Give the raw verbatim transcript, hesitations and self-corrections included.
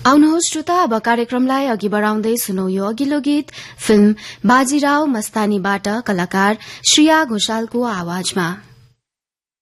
आउनुहोस् श्रोता, अब कार्यक्रमलाई अघि बढ़ाउँदै सुनौ यो अघिल्लो गीत फिल्म बाजीराव मस्तानीबाट कलाकार श्रेया घोषालको आवाजमा।